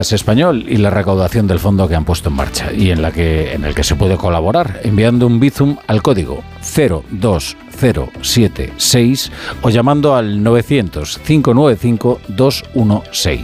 Español y la recaudación del fondo que han puesto en marcha y en el que se puede colaborar enviando un Bizum al código 02076 o llamando al 900 595 216.